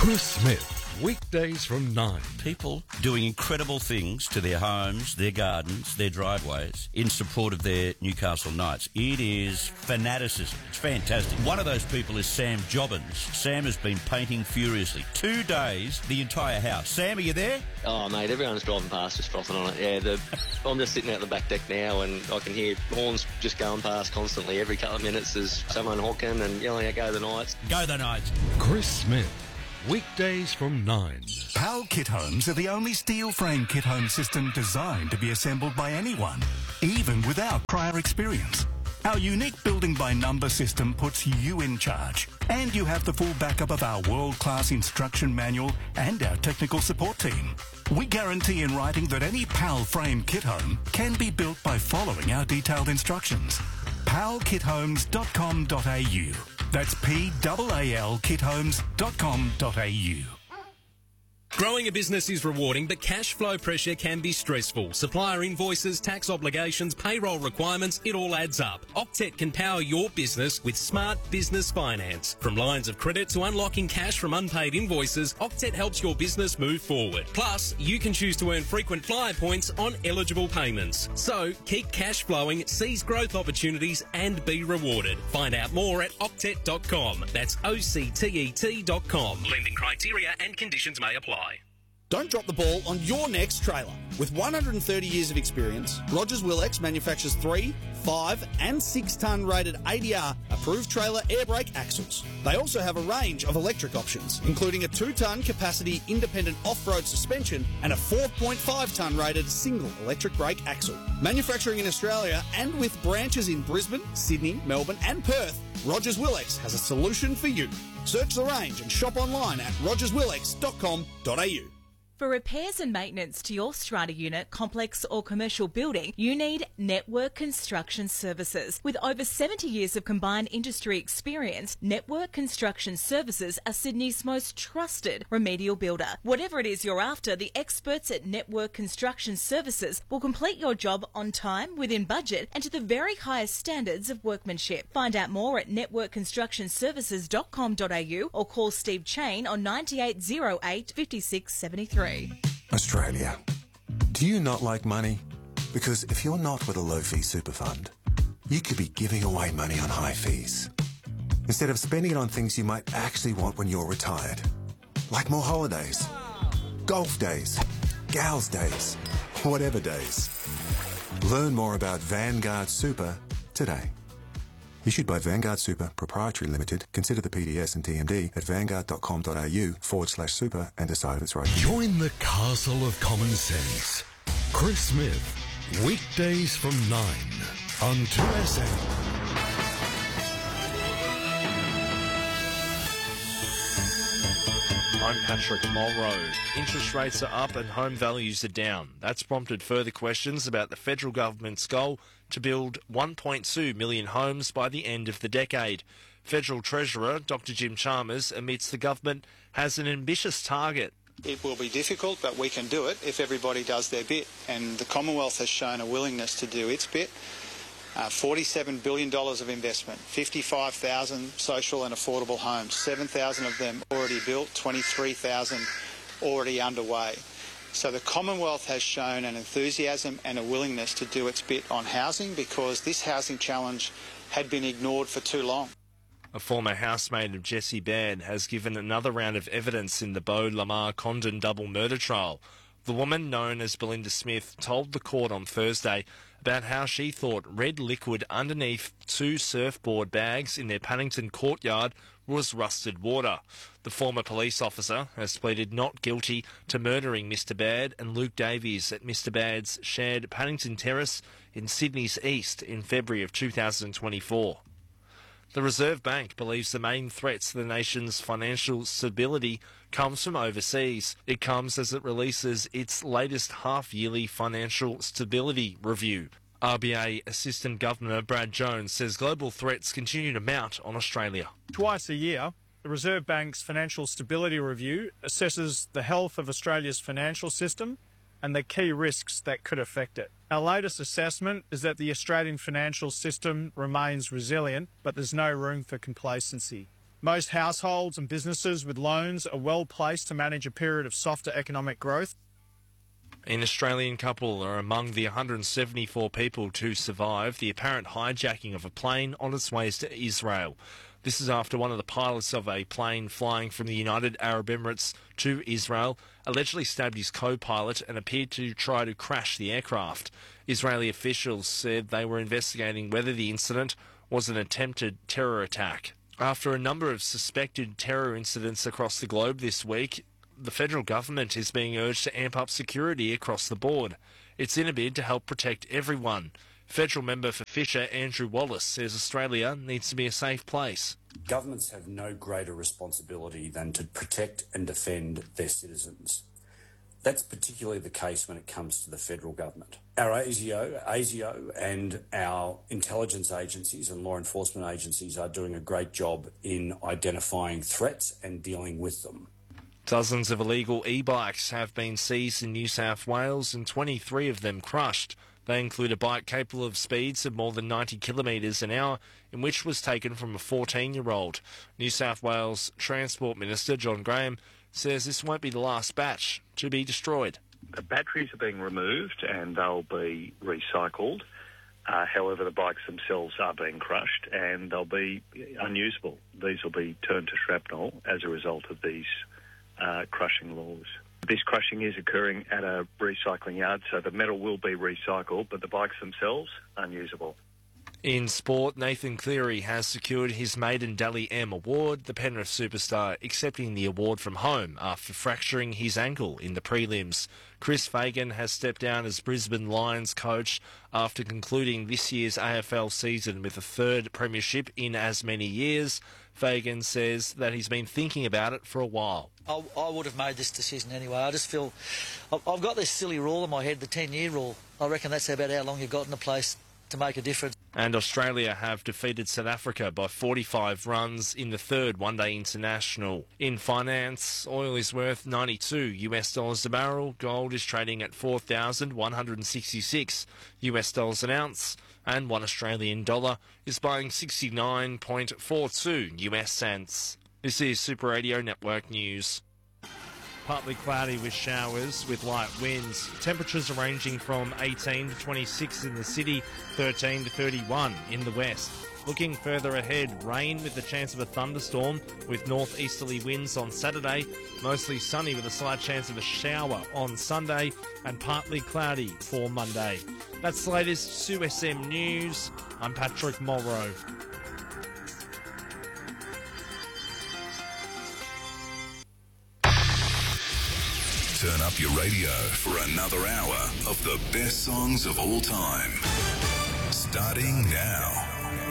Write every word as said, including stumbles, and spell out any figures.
Chris Smith, weekdays from nine. People doing incredible things to their homes, their gardens, their driveways in support of their Newcastle Knights. It is fanaticism. It's fantastic. One of those people is Sam Jobbins. Sam has been painting furiously. Two days, the entire house. Sam, are you there? Oh, mate, everyone's driving past just frothing on it. Yeah, the, I'm just sitting out the back deck now and I can hear horns just going past constantly. Every couple of minutes there's someone honking and yelling out, "Go the Knights." Go the Knights. Chris Smith, weekdays from nine. PAL Kit Homes are the only steel frame kit home system designed to be assembled by anyone, even without prior experience. Our unique building by number system puts you in charge, and you have the full backup of our world-class instruction manual and our technical support team. We guarantee in writing that any PAL frame kit home can be built by following our detailed instructions. pal kit homes dot com dot a u. That's P A A L kit homes dot com dot a u. Growing a business is rewarding, but cash flow pressure can be stressful. Supplier invoices, tax obligations, payroll requirements, it all adds up. Octet can power your business with smart business finance. From lines of credit to unlocking cash from unpaid invoices, Octet helps your business move forward. Plus, you can choose to earn frequent flyer points on eligible payments. So, keep cash flowing, seize growth opportunities and be rewarded. Find out more at octet dot com. That's O C T E T dot com. Lending criteria and conditions may apply. Don't drop the ball on your next trailer. With one hundred thirty years of experience, Rogers Willex manufactures three, five and six tonne rated A D R approved trailer air brake axles. They also have a range of electric options, including a two tonne capacity independent off-road suspension and a four point five tonne rated single electric brake axle. Manufacturing in Australia and with branches in Brisbane, Sydney, Melbourne and Perth, Rogers Willex has a solution for you. Search the range and shop online at rogers willex dot com dot a u. For repairs and maintenance to your strata unit, complex or commercial building, you need Network Construction Services. With over seventy years of combined industry experience, Network Construction Services are Sydney's most trusted remedial builder. Whatever it is you're after, the experts at Network Construction Services will complete your job on time, within budget and to the very highest standards of workmanship. Find out more at network construction services dot com dot a u or call Steve Chain on nine eight oh eight, five six seven three. Australia. Do you not like money? Because if you're not with a low-fee super fund, you could be giving away money on high fees, instead of spending it on things you might actually want when you're retired. Like more holidays, golf days, gals days, whatever days. Learn more about Vanguard Super today. Issued by Vanguard Super Proprietary Limited. Consider the P D S and T M D at vanguard dot com dot a u forward slash super and decide if it's right. Join the castle of common sense. Chris Smith, weekdays from nine on two S M. I'm Patrick Mulroe. Interest rates are up and home values are down. That's prompted further questions about the federal government's goal to build one point two million homes by the end of the decade. Federal Treasurer Doctor Jim Chalmers admits the government has an ambitious target. It will be difficult, but we can do it if everybody does their bit. And the Commonwealth has shown a willingness to do its bit. Uh, forty-seven billion dollars of investment, fifty-five thousand social and affordable homes, seven thousand of them already built, twenty-three thousand already underway. So the Commonwealth has shown an enthusiasm and a willingness to do its bit on housing because this housing challenge had been ignored for too long. A former housemate of Jessie Baird has given another round of evidence in the Beau Lamar Condon double murder trial. The woman, known as Belinda Smith, told the court on Thursday about how she thought red liquid underneath two surfboard bags in their Paddington courtyard was rusted water. The former police officer has pleaded not guilty to murdering Mister Baird and Luke Davies at Mister Baird's shared Paddington Terrace in Sydney's East in February of two thousand twenty-four. The Reserve Bank believes the main threat to the nation's financial stability comes from overseas. It comes as it releases its latest half-yearly financial stability review. R B A Assistant Governor Brad Jones says global threats continue to mount on Australia. Twice a year, the Reserve Bank's Financial Stability Review assesses the health of Australia's financial system and the key risks that could affect it. Our latest assessment is that the Australian financial system remains resilient, but there's no room for complacency. Most households and businesses with loans are well placed to manage a period of softer economic growth. An Australian couple are among the one hundred seventy-four people to survive the apparent hijacking of a plane on its way to Israel. This is after one of the pilots of a plane flying from the United Arab Emirates to Israel allegedly stabbed his co-pilot and appeared to try to crash the aircraft. Israeli officials said they were investigating whether the incident was an attempted terror attack. After a number of suspected terror incidents across the globe this week, the federal government is being urged to amp up security across the board. It's in a bid to help protect everyone. Federal member for Fisher, Andrew Wallace, says Australia needs to be a safe place. Governments have no greater responsibility than to protect and defend their citizens. That's particularly the case when it comes to the federal government. Our ASIO, ASIO and our intelligence agencies and law enforcement agencies are doing a great job in identifying threats and dealing with them. Dozens of illegal e-bikes have been seized in New South Wales and twenty-three of them crushed. They include a bike capable of speeds of more than ninety kilometres an hour, in which was taken from a fourteen-year-old. New South Wales Transport Minister John Graham says this won't be the last batch to be destroyed. The batteries are being removed and they'll be recycled. Uh, however, the bikes themselves are being crushed and they'll be unusable. These will be turned to shrapnel as a result of these uh, crushing laws. This crushing is occurring at a recycling yard, so the metal will be recycled, but the bikes themselves, unusable. In sport, Nathan Cleary has secured his maiden Dally M award, the Penrith superstar accepting the award from home after fracturing his ankle in the prelims. Chris Fagan has stepped down as Brisbane Lions coach after concluding this year's A F L season with a third premiership in as many years. Fagan says that he's been thinking about it for a while. I, I would have made this decision anyway. I just feel I've, I've got this silly rule in my head, the ten-year rule. I reckon that's about how long you've got in a place to make a difference. And Australia have defeated South Africa by forty-five runs in the third one-day international. In finance, oil is worth ninety-two U S dollars a barrel, gold is trading at four thousand one hundred sixty-six U S dollars an ounce, and one Australian dollar is buying sixty-nine point four two U S cents. This is Super Radio Network News. Partly cloudy with showers with light winds. Temperatures are ranging from eighteen to twenty-six in the city, thirteen to thirty-one in the west. Looking further ahead, rain with the chance of a thunderstorm with northeasterly winds on Saturday, mostly sunny with a slight chance of a shower on Sunday, and partly cloudy for Monday. That's the latest Sue S M News. I'm Patrick Morrow. Turn up your radio for another hour of the best songs of all time. Starting now.